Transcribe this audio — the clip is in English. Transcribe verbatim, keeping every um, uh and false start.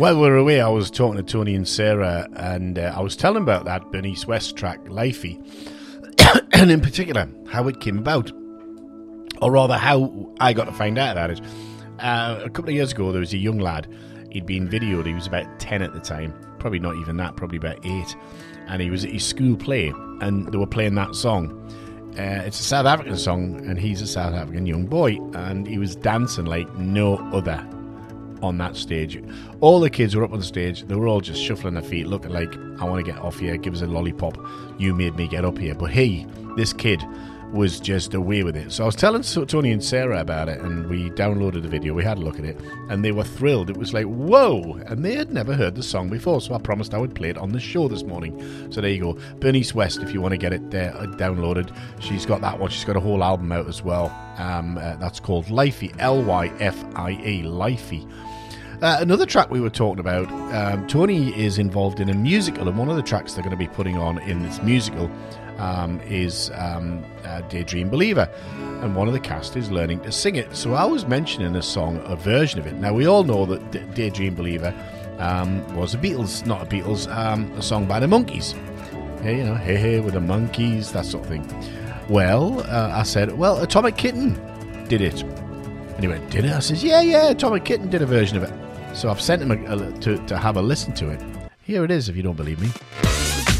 While we were away, I was talking to Tony and Sarah, and uh, I was telling about that Bernice West track, Lifey, and in particular, how it came about, or rather, how I got to find out about it. Uh, a couple of years ago, there was a young lad. He'd been videoed. He was about ten at the time, probably not even that, probably about eight, and he was at his school play, and they were playing that song. Uh, it's a South African song, and he's a South African young boy, and he was dancing like no other on that stage. All the kids were up on stage. They were all just shuffling their feet, looking like, I want to get off here, give us a lollipop, you made me get up here. But he, this kid, was just away with it. So I was telling Tony and Sarah about it, and we downloaded the video, we had a look at it, and they were thrilled. It was like, whoa, and they had never heard the song before, so I promised I would play it on the show this morning. So there you go, Bernice West, if you want to get it uh, downloaded. She's got that one. She's got a whole album out as well. Um, uh, that's called Lifey, L Y F I E, Lifey. Uh, another track we were talking about, um, Tony is involved in a musical, and one of the tracks they're going to be putting on in this musical um, is um, uh, Daydream Believer, and one of the cast is learning to sing it. So I was mentioning a song, a version of it. Now, we all know that D- Daydream Believer um, was a Beatles, not a Beatles, um, a song by the Monkees. Hey, you know, hey, hey, with the Monkees, that sort of thing. Well, uh, I said, well, Atomic Kitten did it. And he went, did it? I says, yeah, yeah, Atomic Kitten did a version of it. So I've sent him a, a, to, to have a listen to it. Here it is, if you don't believe me.